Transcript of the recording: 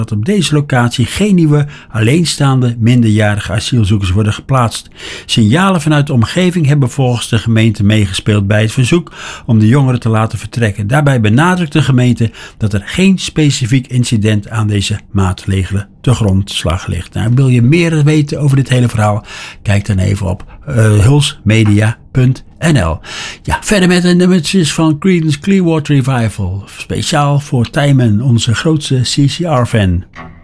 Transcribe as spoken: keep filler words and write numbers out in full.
dat op deze locatie geen nieuwe, alleenstaande, minderjarige asielzoekers worden geplaatst. Signalen vanuit de omgeving hebben volgens de gemeente meegespeeld bij het verzoek om de jongeren te laten vertrekken. Daarbij benadrukt de gemeente dat er geen specifiek incident aan deze maatregelen te grondslag ligt. Nou, wil je meer weten over dit hele verhaal? Kijk dan even op uh, hulsmedia punt n l. Ja, verder met de nummertjes van Creedence Clearwater Revival. Speciaal voor Tijmen, onze grootste C C R-fan.